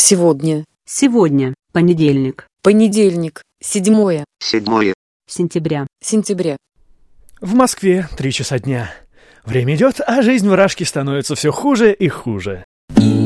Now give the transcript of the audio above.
Сегодня. Сегодня, понедельник. Понедельник. 7 Сентября. сентября. В Москве 3 часа дня. Время идет, а жизнь в Рашке становится все хуже и хуже.